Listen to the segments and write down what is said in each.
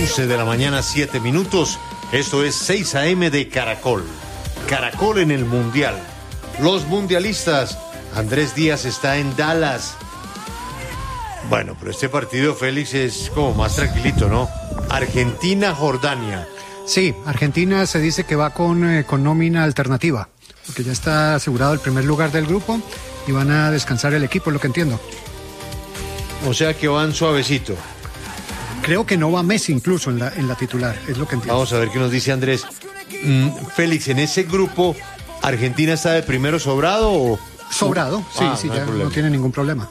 11 de la mañana, 7 minutos. Esto es 6 a.m. de Caracol. Caracol en el Mundial. Los mundialistas. Andrés Díaz está en Dallas. Bueno, pero este partido, Félix, es como más tranquilito, ¿no? Argentina-Jordania. Sí, Argentina se dice que va con nómina alternativa, porque ya está asegurado el primer lugar del grupo y van a descansar el equipo, es lo que entiendo. O sea que van suavecito. Creo que no va Messi incluso en la titular, es lo que entiendo. Vamos a ver qué nos dice Andrés. Félix, en ese grupo, ¿Argentina está de primero sobrado o...? Sobrado, sí, no ya no tiene ningún problema.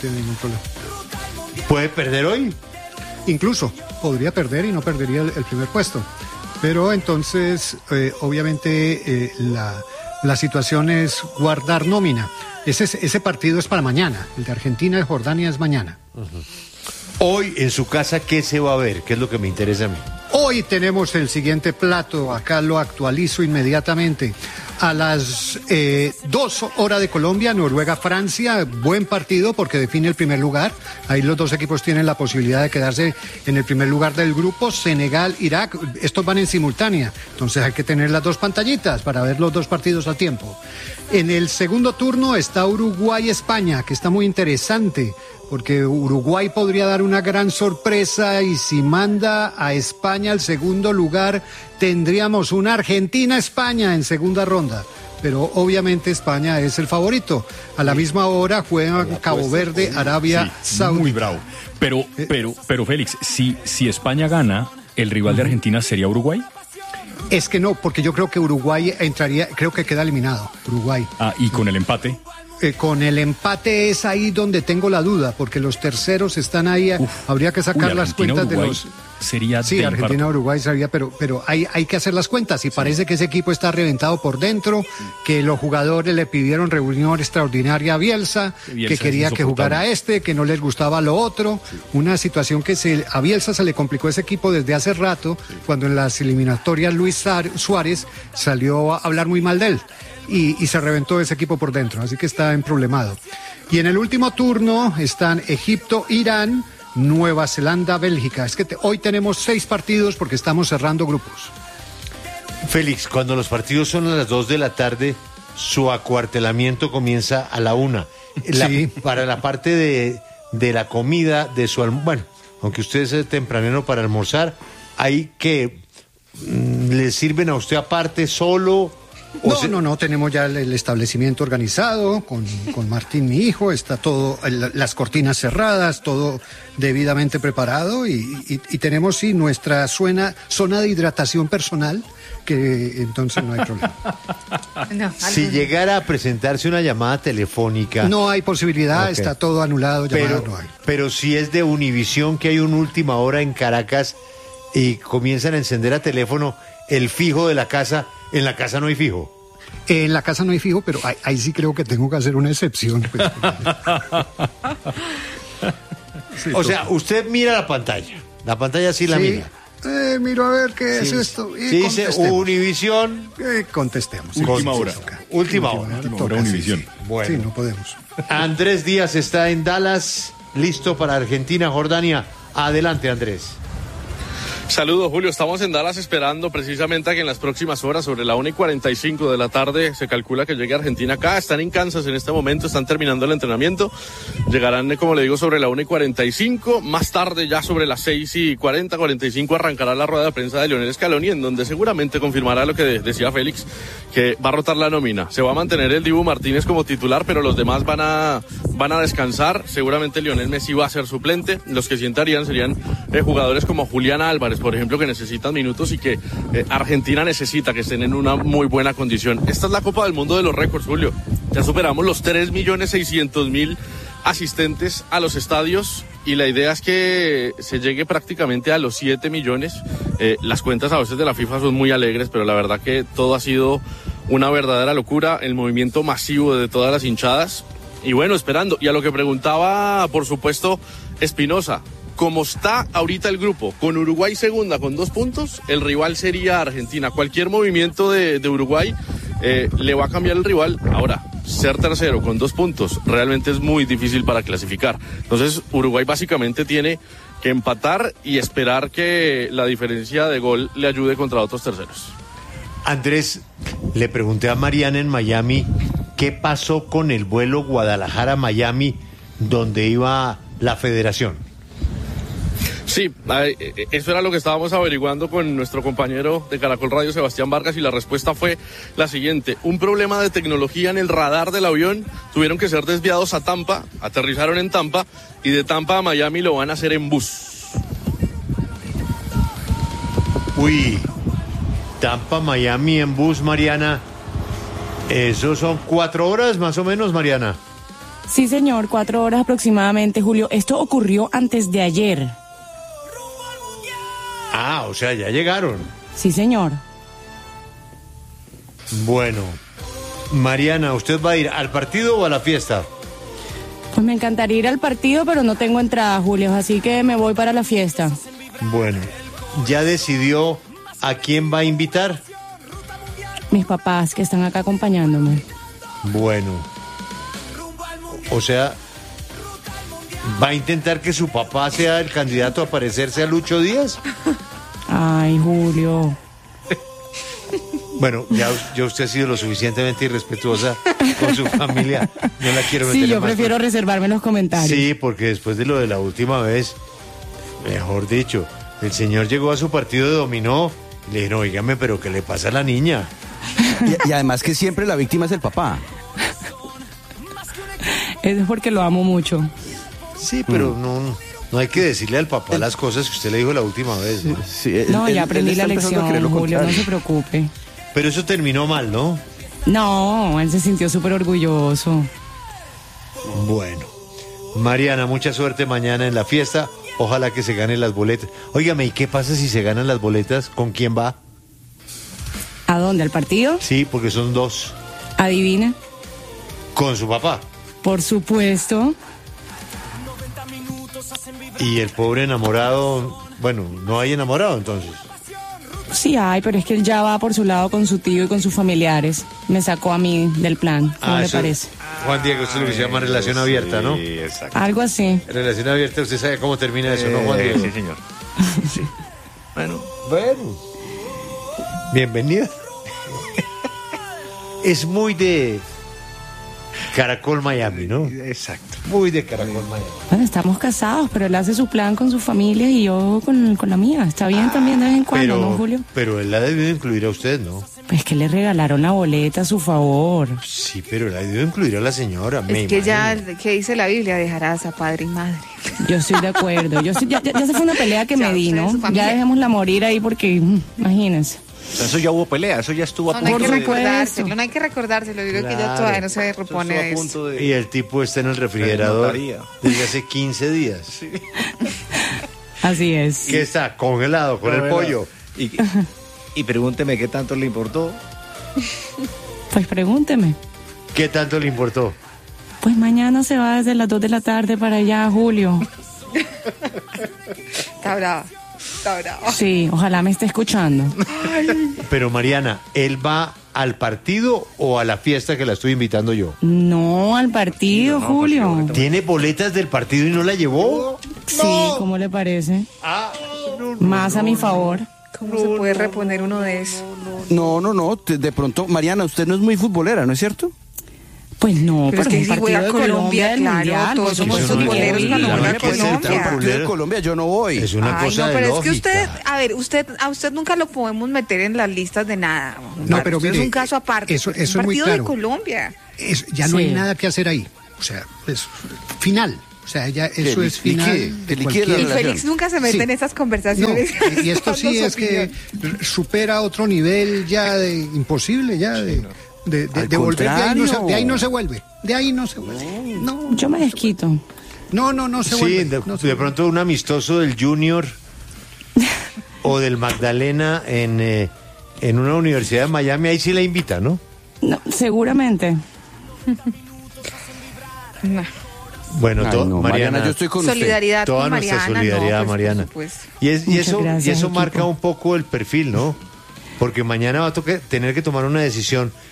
¿Puede perder hoy? Incluso, podría perder y no perdería el primer puesto. Pero entonces, obviamente, la situación es guardar nómina. Ese partido es para mañana. El de Argentina y Jordania es mañana. Uh-huh. Hoy, en su casa, ¿qué se va a ver? ¿Qué es lo que me interesa a mí? Hoy tenemos el siguiente plato. Acá lo actualizo inmediatamente. A las 2 horas de Colombia, Noruega-Francia, buen partido porque define el primer lugar. Ahí los dos equipos tienen la posibilidad de quedarse en el primer lugar del grupo. Senegal-Irak, estos van en simultánea. Entonces hay que tener las dos pantallitas para ver los dos partidos al tiempo. En el segundo turno está Uruguay-España, que está muy interesante, porque Uruguay podría dar una gran sorpresa y si manda a España al segundo lugar, tendríamos una Argentina-España en segunda ronda. Pero obviamente España es el favorito. A la misma hora juegan Cabo Verde, Arabia Saudita. Muy bravo. Pero Félix, si España gana, ¿el rival de Argentina sería Uruguay? Es que no, porque yo creo que Uruguay entraría, creo que queda eliminado, Uruguay. ¿Y con el empate? Con el empate es ahí donde tengo la duda, porque los terceros están ahí. Habría que sacar las cuentas de los... Sería sí, Argentina-Uruguay sería, pero hay que hacer las cuentas y parece que ese equipo está reventado por dentro, que los jugadores le pidieron reunión extraordinaria a Bielsa, que quería que jugara que no les gustaba lo otro, una situación que a Bielsa se le complicó ese equipo desde hace rato, cuando en las eliminatorias Luis Suárez salió a hablar muy mal de él. Y se reventó ese equipo por dentro, así que está emproblemado. Y en el último turno están Egipto, Irán, Nueva Zelanda, Bélgica. Es que hoy tenemos 6 partidos porque estamos cerrando grupos. Félix, cuando los partidos son a las 2 de la tarde, su acuartelamiento comienza a la 1. Sí. Para la parte de la comida, de su bueno, aunque usted es tempranero para almorzar, hay que le sirven a usted aparte solo. No, tenemos ya el establecimiento organizado con Martín, mi hijo, está todo, las cortinas cerradas, todo debidamente preparado y tenemos sí nuestra zona de hidratación personal, que entonces no hay problema. Si llegara a presentarse una llamada telefónica... No hay posibilidad, okay. Está todo anulado, no hay. Pero si es de Univisión, que hay una última hora en Caracas y comienzan a encender a teléfono el fijo de la casa... ¿En la casa no hay fijo? En la casa no hay fijo, pero ahí sí creo que tengo que hacer una excepción. Pues. Sí, o sea, usted mira la pantalla sí la mira. Miro a ver qué es esto. Y dice Univisión. Contestemos. Última hora. Univisión. Sí. Bueno. Sí, no podemos. Andrés Díaz está en Dallas, listo para Argentina, Jordania. Adelante, Andrés. Saludos, Julio. Estamos en Dallas esperando precisamente a que en las próximas horas, sobre la 1:45 de la tarde, se calcula que llegue Argentina acá. Están en Kansas en este momento, están terminando el entrenamiento. Llegarán, como le digo, sobre la 1:45. Más tarde, ya sobre las 6:40, 45, arrancará la rueda de prensa de Lionel Scaloni, en donde seguramente confirmará lo que decía Félix, que va a rotar la nómina. Se va a mantener el Dibu Martínez como titular, pero los demás van a descansar. Seguramente Lionel Messi va a ser suplente. Los que sí entrarían serían jugadores como Julián Álvarez, por ejemplo, que necesitan minutos y que Argentina necesita que estén en una muy buena condición. Esta es la Copa del Mundo de los récords, Julio. Ya superamos los 3.600.000 asistentes a los estadios y la idea es que se llegue prácticamente a los 7 millones. Las cuentas a veces de la FIFA son muy alegres, pero la verdad que todo ha sido una verdadera locura, el movimiento masivo de todas las hinchadas. Y bueno, esperando. Y a lo que preguntaba, por supuesto, Espinosa, como está ahorita el grupo, con Uruguay segunda con 2 puntos, el rival sería Argentina. Cualquier movimiento de Uruguay le va a cambiar el rival. Ahora, ser tercero con 2 puntos realmente es muy difícil para clasificar. Entonces, Uruguay básicamente tiene que empatar y esperar que la diferencia de gol le ayude contra otros terceros. Andrés, le pregunté a Mariana en Miami qué pasó con el vuelo Guadalajara-Miami donde iba la federación. Sí, eso era lo que estábamos averiguando con nuestro compañero de Caracol Radio, Sebastián Vargas, y la respuesta fue la siguiente: un problema de tecnología en el radar del avión, tuvieron que ser desviados a Tampa, aterrizaron en Tampa, y de Tampa a Miami lo van a hacer en bus. Uy, Tampa, Miami en bus, Mariana. ¿Eso son 4 horas más o menos, Mariana? Sí, señor, 4 horas aproximadamente, Julio. Esto ocurrió antes de ayer. Ah, o sea, ya llegaron. Sí, señor. Bueno, Mariana, ¿usted va a ir al partido o a la fiesta? Pues me encantaría ir al partido, pero no tengo entrada, Julio, así que me voy para la fiesta. Bueno, ¿ya decidió a quién va a invitar? Mis papás, que están acá acompañándome. Bueno, o sea, ¿va a intentar que su papá sea el candidato a parecerse a Lucho Díaz? Ay, Julio. Bueno, ya usted ha sido lo suficientemente irrespetuosa con su familia. No la quiero meter Sí, yo más prefiero reservarme los comentarios. Sí, porque después de lo de la última vez, mejor dicho, el señor llegó a su partido de dominó y le dijeron, oígame, pero ¿qué le pasa a la niña? Y además que siempre la víctima es el papá. Eso es porque lo amo mucho. Sí, pero no hay que decirle al papá las cosas que usted le dijo la última vez, ¿no? Sí, No, ya aprendí él la está empezando a creer lección, lo Julio, no contrario. se preocupe. Pero eso terminó mal, ¿no? No, él se sintió súper orgulloso. Bueno, Mariana, mucha suerte mañana en la fiesta. Ojalá que se ganen las boletas. Óigame, ¿y qué pasa si se ganan las boletas? ¿Con quién va? ¿A dónde? ¿Al partido? Sí, porque son 2. Adivina. Con su papá. Por supuesto. Y el pobre enamorado, bueno, no hay enamorado entonces. Sí hay, pero es que él ya va por su lado con su tío y con sus familiares. Me sacó a mí del plan. ¿Cómo le eso, parece? Juan Diego, eso es lo que se llama relación abierta, ¿no? Sí, exacto. Algo así. Relación abierta, usted sabe cómo termina eso, ¿no, Juan Diego? Sí, señor. Sí. Bueno, Bienvenida. Es muy de Caracol Miami, ¿no? exacto. Muy de Caracol Miami. Bueno, estamos casados, pero él hace su plan con su familia y yo con la mía. Está bien también de vez en cuando, ¿no, Julio? Pero él la debió incluir a usted, ¿no? Pues que le regalaron la boleta a su favor. Sí, pero la debió incluir a la señora. Es que ya, ¿qué dice la Biblia? Dejarás a padre y madre. Yo estoy de acuerdo. Ya se fue una pelea que Ya, me di, usted, ¿no? su familia. Ya dejémosla morir ahí porque, imagínense. O sea, eso ya hubo pelea, eso ya estuvo a No hay punto que de... recordárselo, no hay que recordárselo. Digo que ya Claro. todavía no se eso repone estuvo de a eso. punto de... Y el tipo está en el refrigerador notaría. desde hace 15 días. Así es. ¿Qué está? Congelado con el pollo. Y pregúnteme qué tanto le importó. Pues pregúnteme. ¿Qué tanto le importó? Pues mañana se va desde las 2 de la tarde para allá, Julio. Está brava, está brava. Sí, ojalá me esté escuchando. Pero Mariana, ¿él va al partido o a la fiesta que la estoy invitando yo? No, al partido, No, Julio. pues, ¿Tiene boletas del partido y no la llevó? Sí, ¿cómo le parece? Ah, Más a mi favor. ¿Cómo se puede reponer uno de eso? No. De pronto, Mariana, usted no es muy futbolera, ¿no es cierto? Pues no, Pero es que un si partido juega de Colombia, del claro, Mundial, todos por somos supuesto que futboleros voy. cuando la juega verdad que Colombia. sí, El partido de Colombia, yo no voy. es una Ay, cosa no, de pero lógica. es que usted, a ver, a usted nunca lo podemos meter en las listas de nada. No, pero Usted mire, es un caso aparte. eso es es un muy partido claro. de Colombia. Ya no Sí. hay nada que hacer ahí. O sea, es final. O sea, ya eso es final. Que de liquide la cualquier- Y relación. Félix nunca se mete Sí. en esas No, conversaciones. y esto sí dando es su que supera otro nivel ya de imposible, ya de Al volver de ahí, contrario. de ahí no se vuelve. De ahí no se vuelve. No, Yo me desquito. no se Sí, vuelve. de, no se de pronto un amistoso del Junior o del Magdalena en una universidad de Miami, ahí sí la invita, ¿no? No, seguramente. No. Bueno, Ay, no, Mariana, yo estoy con usted. Solidaridad toda con nuestra Mariana. solidaridad, no, pues, Mariana. por supuesto. Muchas gracias, y eso equipo. marca un poco el perfil, ¿no? Porque mañana va a tener que tomar una decisión